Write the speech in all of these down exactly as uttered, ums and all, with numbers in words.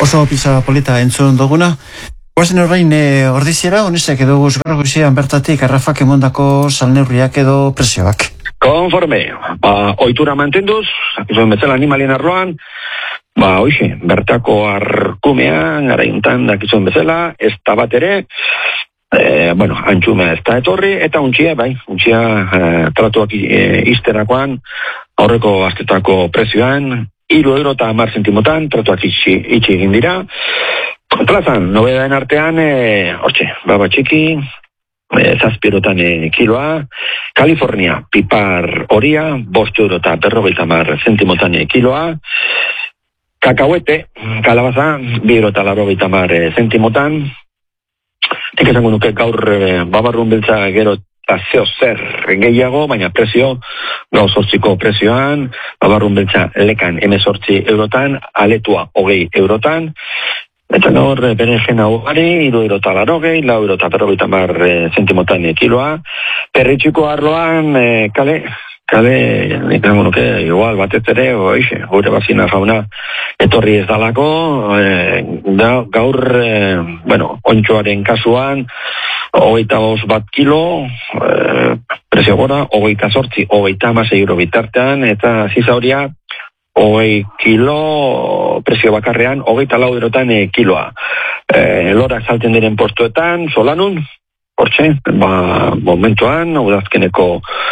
Oso pizza polita entzun duguna. Guazen horrein e, ordiziera, honesek edo guzgarro guzian bertatik arrafak emondako salneurriak edo presioak. Konforme, ba, oitura mantenduz, izan betzela animalien arloan, ba, oixe, bertako arkumean, garaiuntan dakizuen bezala, ez da bat ere, e, bueno, antxumea ez da etorri, eta untxia, bai, untxia e, tratuak e, izterakoan, aurreko aztetako presioan, iru euro eta hamar zentimotan, tratuak itxi, itxi egin dira. Plazan, nobedaen artean, e, hortxe, baba txiki, e, zazpirotan e, kiloa, California, pipar horia, bost euro eta berrogeita hamar zentimotan e, kiloa, kakahuete, kalabaza, bi euro eta larrogeita hamar e, zentimotan, tik esango nuke gaur e, babarrun beltza gero eta zeo zer gehiago, baina presio, gau sortziko presioan, babarrun beltza lekan emezortzi eurotan, aletua hogei eurotan, eta gaur bere jena ugari, iru euro eta larrogei, lau euro eta berrogeita hamar zentimotan e, kiloa, perritxiko arloan, e, kale, kale, nik nuke, igual batez ere, oixe, gure bazina jauna etorri ez dalako, e, da, gaur, e, bueno, ontxoaren kasuan, hogeita bost bat kilo, e, presio gora, hogeita sortzi, hogeita hamasei euro bitartean, eta ziza horia, hogei kilo presio bakarrean, hogeita lau erotan e, kiloa. E, lorak salten diren postuetan, solanun, hortxe, ba, momentuan, udazkeneko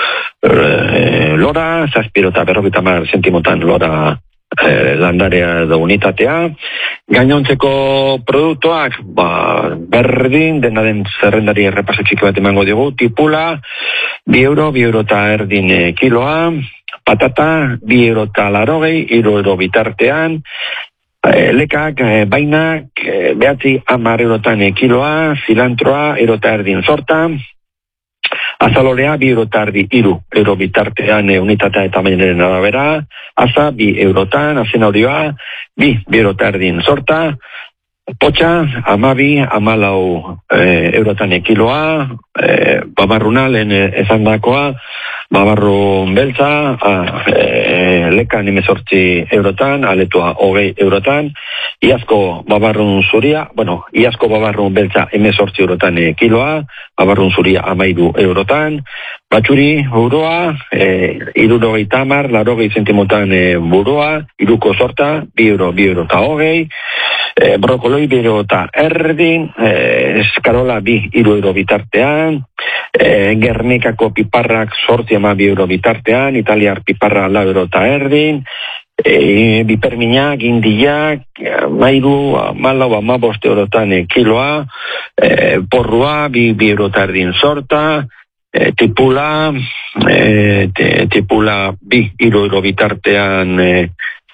e, lora, zazpiro eta berrogeita hamar zentimotan lora e, landarea edo unitatea. Gainontzeko produktuak, ba, berdin, dena den zerrendari errepaso txiki bat emango digu, tipula, bi euro, bi euro eta erdin e, kiloa, patata, bi euro eta larogei, iru euro bitartean, e, lekak, e, bainak, e, behatzi hamar eurotan e, kiloa, zilantroa, euro eta erdin sorta, azalolea, bi euro eta erdi, iru euro bitartean e, unitatea eta mainaren arabera, aza, bi eurotan, azenaurioa, bi, bi euro eta erdin sorta, potxa, amabi, amalau e, eurotan e, kiloa, e, babarruna, lehen ezan dakoa, babarrun beltza, a, e, lekan emezortzi eurotan, aletua hogei eurotan, iazko babarrun zuria, bueno, iazko babarrun beltza emezortzi eurotan e, kiloa, babarrun zuria amairu eurotan, batxuri buroa, e, irurogeita hamar, larogei zentimotan e, buroa, iruko sorta, bi euro, bi euro eta hogei, e, brokoloi bi euro eta erdin, e, eskarola bi, iru euro bitartean, e, Gernikako piparrak sortzi ama bi euro bitartean, italiar piparra lau euro eta erdin, e, biperminak, indiak, mairu, malau, amabost eurotan e, kiloa, e, porrua, bi, bi euro eta erdin sorta, e, tipula, e, te, tipula bi, iru euro bitartean, e,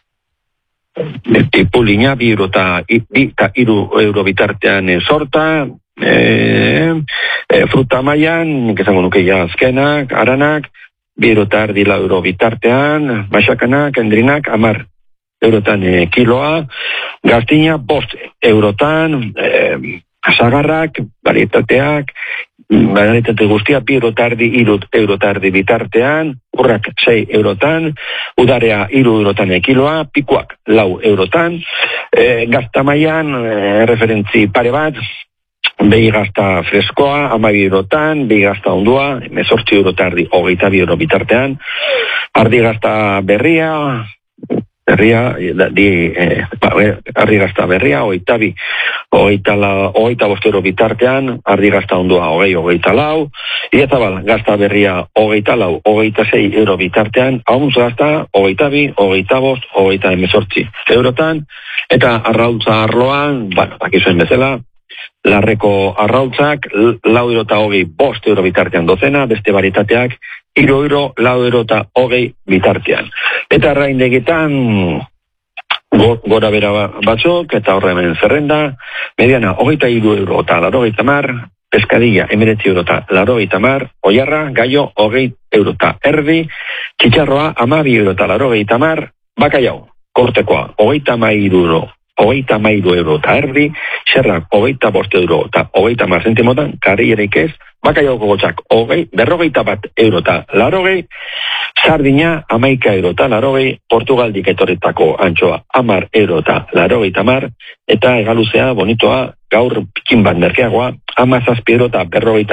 tipulina, bi euro eta bi, ta, iru euro bitartean e, sorta, e, e, fruta maian, nik esango nuke ja azkenak, aranak, bi euro eta erdi lau euro bitartean, basakanak, endrinak, amar eurotan e, kiloa, gaztina, bost eurotan, e, sagarrak, varietateak, varietate guztia, bi euro eta erdi, iru euro eta erdi bitartean, urrak sei eurotan, udarea iru eurotan e, kiloa, pikuak lau eurotan, e, gaztamaian, e, referentzi pare bat, behi gazta freskoa, amabi eurotan, behi gazta ondua, mezortzi euro eta erdi, hogeita bi euro bitartean, ardi gazta berria, berria, di, eh, ardi gazta berria, hogeita bi, hogeita, la, hogeita bost euro bitartean, ardi gazta ondua, hogei, hogeita lau, iezabal, gazta berria, hogeita lau, hogeita sei euro bitartean, hauntz gazta, hogeita bi, hogeita bost, hogeita emezortzi eurotan, eta arrautza arloan, bueno, akizuen bezala, larreko arrautzak, lau euro eta hogei bost euro bitartean dozena, beste varietateak, iru euro, lau euro eta hogei bitartean. Eta arraindegitan, go, gora bera batzuk, eta horre hemen zerrenda, mediana, hogeita iru euro eta larogeita mar, pescadilla, emeretzi euro eta larogeita mar, oiarra, gaio, hogei euro eta erdi, txitxarroa, amabi euro eta larogeita mar, bakaiau, kortekoa, hogeita mairu euro, hogeita mairu euro eta erdi, xerrak hogeita bost euro eta hogeita mar zentimotan, karrierik ez, bakaioko gotzak, hogei, berrogeita bat eurota larogei, sardina, amaika eurota larogei, Portugaldik etorritako antxoa, amar eurota larogei tamar, eta egaluzea bonitoa, gaur pikin bat merkeagoa, amazazpi eurota berrogeita